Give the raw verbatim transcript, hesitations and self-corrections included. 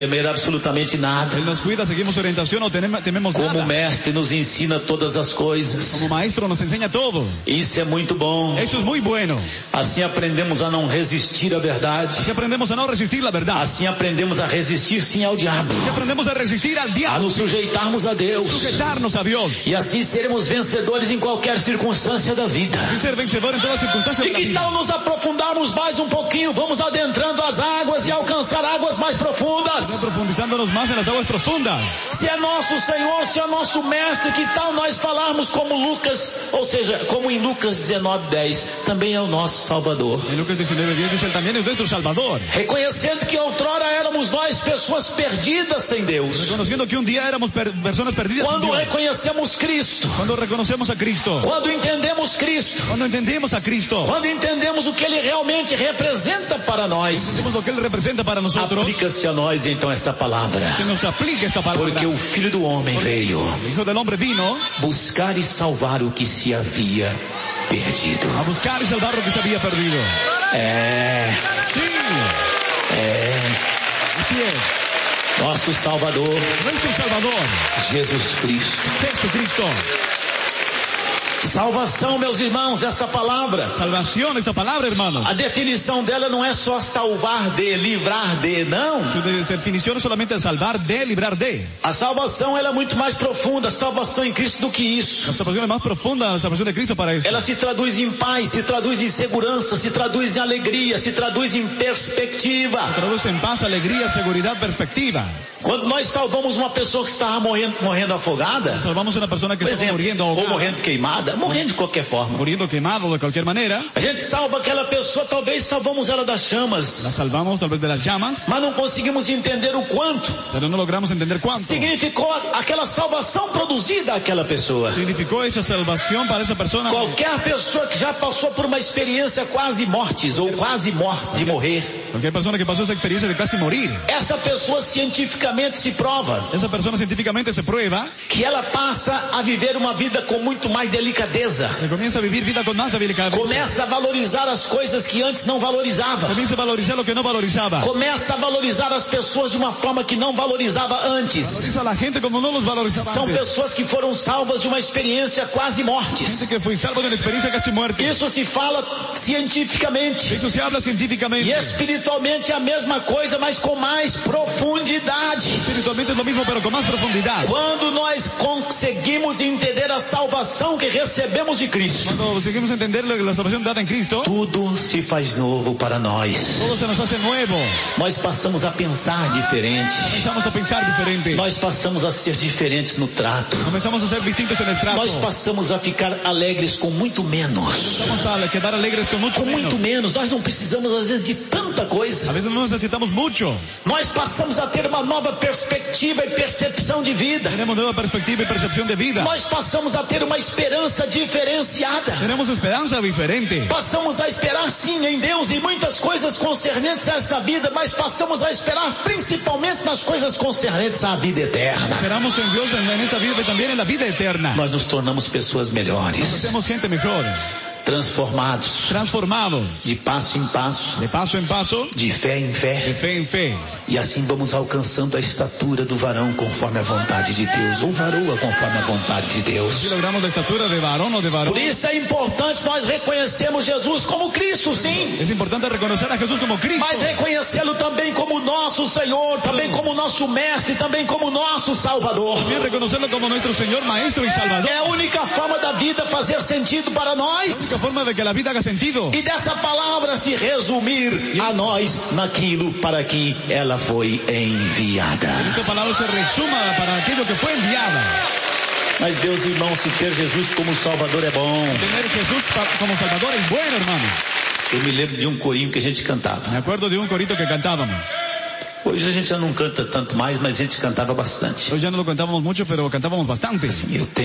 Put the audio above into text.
temer absolutamente nada. Él nos cuida, seguimos su orientación, no tenemos, tememos Como nada. mestre nos ensina todas as coisas. Como maestro nos enseña todo. Isso é muito bom. Eso es muy bueno. Assim aprendemos a não resistir à verdade. Así aprendemos a no resistir la verdad. Assim aprendemos a resistir sim ao diabo. Así aprendemos a resistir al A diablo. nos sujeitarmos a Deus. Sujetarnos a Dios. E assim seremos vencedores em qualquer circunstância da vida. Y ser vencedor en todas circunstancias E de la que vida. tal nos aprofundarmos mais um pouquinho? Vamos adentrando as águas e alcançar águas mais profundas. Profundizándonos más en las aguas profundas. Se é nosso Senhor, se é nosso mestre, que tal nós falarmos como Lucas, ou seja, como em Lucas dezenove, dez, também é o nosso Salvador. En Lucas diecinueve diez dice, él también es nuestro Salvador. Reconhecendo que outrora éramos nós pessoas perdidas sem Deus. Reconociendo que un día éramos per- personas perdidas sin Quando Dios. reconhecemos Cristo, Cuando reconocemos a Cristo. quando entendemos Cristo, Cuando entendemos a Cristo. quando entendemos o que Ele realmente representa para nós, Entendemos lo que Él representa para nosotros. aplica-se a nós então esta palavra. Que nos aplique esta palabra. Porque o Filho do Homem veio El Hijo del Hombre vino buscar e salvar o que se havia perdido. a buscar y salvar lo que se había perdido. É, Sí, é, así es. nosso Salvador, Nuestro Salvador, Jesus Cristo. Jesucristo. Salvação, meus irmãos, essa palavra, Salvación, esta palabra, hermanos. a definição dela não é só salvar de, livrar de, não. Su de- definición es solamente el salvar de, librar de. A salvação ela é muito mais profunda, a salvação em Cristo do que isso. La salvación es más profunda, la salvación de Cristo para eso. Ela se traduz em paz, se traduz em segurança, se traduz em alegria, se traduz em perspectiva. Traduce en paz, alegría, seguridad, perspectiva. Quando nós salvamos uma pessoa que estava morrendo, morrendo afogada, Salvamos a una persona que por estaba exemplo, muriendo ou ahogada, morrendo queimada, morrendo de qualquer forma. muriendo quemado de cualquier manera. A gente salva aquela pessoa, talvez salvamos ela das chamas, La salvamos tal vez de las llamas, mas não conseguimos entender o quanto pero no logramos entender cuánto significou aquela salvação produzida àquela pessoa. significó esa salvación para esa persona. Qualquer pessoa que já passou por uma experiência quase mortes ou quase morte de morrer, Cualquier persona que pasó esa experiencia de casi morir, essa pessoa cientificamente se prova esa persona científicamente se prueba que ela passa a viver uma vida com muito mais delicadeza. que comienza a vivir vida con más delicadeza. Começa a valorizar as coisas que antes não valorizava. Comienza a valorizar lo que no valorizaba. Começa a valorizar as pessoas de uma forma que não valorizava antes. Valoriza a la gente como no los valorizaba São antes. pessoas que foram salvas de uma experiência quase mortes. Gente que fue salvo de una experiencia casi muerte. Isso se fala cientificamente. Eso se habla científicamente. E espiritualmente é a mesma coisa, mas com mais profundidade. Espiritualmente es lo mismo, pero con más profundidad. Quando nós conseguimos entender a salvação que recebemos de Cristo, Cuando conseguimos entender lo que la salvación dada en Cristo, tudo se faz novo para nós. todo se nos hace nuevo. Nós passamos a pensar diferente. Comenzamos a pensar diferente. Nós passamos a ser diferentes no trato. Comenzamos a ser distintos en el trato. Nós passamos a ficar alegres com muito menos. Comenzamos a quedar alegres con mucho Com muito menos. menos. Nós não precisamos às vezes de tanta A coisa. veces no necesitamos mucho. Nós passamos a ter uma nova perspectiva e percepção de vida. Tenemos nueva perspectiva y percepción de vida. Nós passamos a ter uma esperança diferenciada. Tenemos esperanza diferente. Passamos a esperar sim em Deus e muitas coisas concernentes a essa vida, mas passamos a esperar principalmente nas coisas concernentes à vida eterna. Esperamos en Dios en, en esta vida y también en la vida eterna. Nós nos tornamos pessoas Nos melhores, hacemos gente mejor, transformados, transformados, de passo em passo, de paso en paso, de fé em de fé, fe en fe. e assim vamos alcançando a estatura do varão conforme a vontade de Deus, ou varoa conforme a vontade de Si Deus. logramos la estatura de varón o de varón. Por isso é importante nós reconhecermos Jesus como Cristo, sim, Es importante reconocer a Jesús como Cristo, mas reconhecê-lo também como nosso Senhor, também como nosso mestre, também como nosso Salvador. también reconocerlo como nuestro Señor, Maestro y Salvador. É a única forma da vida fazer sentido para La nós única forma de que la vida haga sentido. e dessa palavra se resumir a nós naquilo para que ela foi enviada. Esta palabra se resuma para aquello que fue enviada. Mas, meus irmãos, se ter Jesus como Salvador é bom. Tener Jesús pa- como Salvador es bueno, hermano. Eu me lembro de um corinho que a gente cantava. Me acuerdo de un corito que cantábamos. Hoje a gente já não canta tanto mais, mas a gente cantava bastante. Hoy ya no lo cantábamos mucho, pero cantábamos bastante. Eu tenho